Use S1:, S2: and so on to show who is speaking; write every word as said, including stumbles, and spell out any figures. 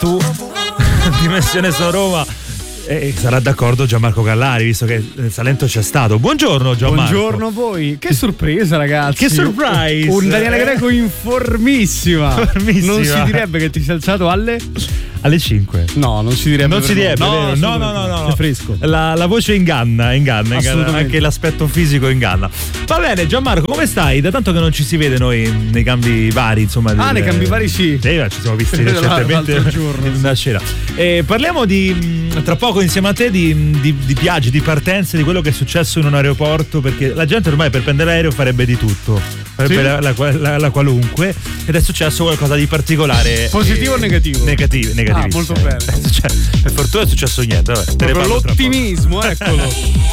S1: tu Dimensione Sono Roma. E sarà d'accordo Gianmarco Gallari, visto che Salento c'è stato. Buongiorno Gianmarco.
S2: Buongiorno a voi. Che sorpresa, ragazzi.
S1: Che surprise.
S2: Un Daniele Greco in formissima.
S1: Formissima.
S2: Non si direbbe che ti sei alzato alle
S1: alle cinque.
S2: No, non si direbbe.
S1: Non si direbbe,
S2: no,
S1: vero? No, no, no, no,
S2: È fresco.
S1: La, la voce inganna, inganna, inganna, anche l'aspetto fisico inganna. Va bene, Gianmarco, come stai? Da tanto che non ci si vede noi nei cambi vari, insomma.
S2: Ah, nei cambi vari sì.
S1: Sì, ci siamo visti recentemente in una scena. Eh, parliamo di tra poco insieme a te di, di, di viaggi, di partenze, di quello che è successo in un aeroporto, perché la gente ormai per prendere l'aereo farebbe di tutto, farebbe sì. la, la, la, la qualunque, ed è successo qualcosa di particolare.
S2: Positivo eh, o negativo?
S1: Negativo, negativo.
S2: Ah, molto bene.
S1: Cioè, per fortuna è successo niente. Vabbè, te ne parlo tra poco.
S2: L'ottimismo, eccolo.